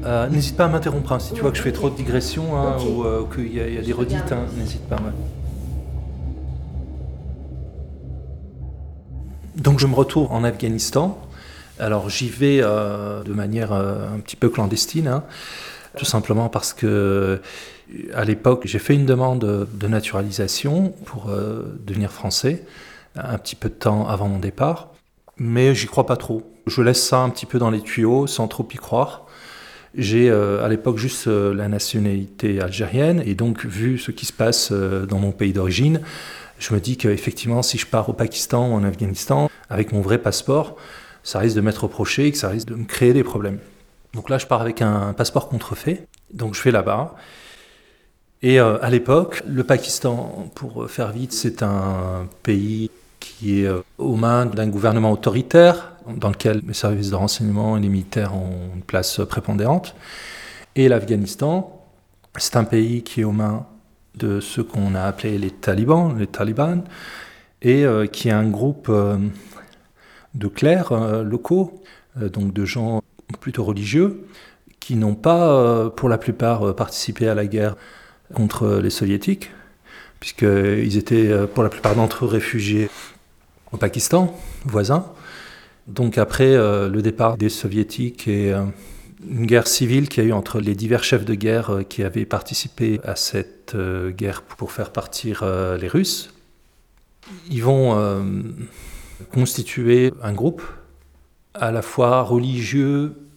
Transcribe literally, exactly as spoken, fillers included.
Euh, n'hésite pas à m'interrompre, hein, si tu vois que je fais trop de digressions hein, Ok. ou euh, qu'il y, a- il y a des Je redites, regarde. hein, n'hésite pas. Ouais. Donc je me retrouve en Afghanistan. Alors j'y vais euh, de manière euh, un petit peu clandestine, hein, tout simplement parce que à l'époque j'ai fait une demande de naturalisation pour euh, devenir français, un petit peu de temps avant mon départ, mais j'y crois pas trop. Je laisse ça un petit peu dans les tuyaux sans trop y croire. J'ai euh, à l'époque juste euh, la nationalité algérienne et donc vu ce qui se passe euh, dans mon pays d'origine, je me dis qu'effectivement si je pars au Pakistan ou en Afghanistan avec mon vrai passeport, ça risque de m'être reproché et que ça risque de me créer des problèmes. Donc là je pars avec un passeport contrefait, donc je vais là-bas. Et euh, à l'époque, le Pakistan, pour faire vite, c'est un pays qui est euh, aux mains d'un gouvernement autoritaire, dans lequel les services de renseignement et les militaires ont une place prépondérante. Et l'Afghanistan, c'est un pays qui est aux mains de ceux qu'on a appelés les talibans, les talibans, et euh, qui est un groupe euh, de clercs euh, locaux, euh, donc de gens plutôt religieux, qui n'ont pas, euh, pour la plupart, euh, participé à la guerre contre les soviétiques, puisqu'ils étaient, euh, pour la plupart d'entre eux, réfugiés au Pakistan, voisin. Donc après euh, le départ des soviétiques et euh, une guerre civile qu'il y a eu entre les divers chefs de guerre euh, qui avaient participé à cette euh, guerre pour faire partir euh, les Russes, ils vont euh, constituer un groupe à la fois religieux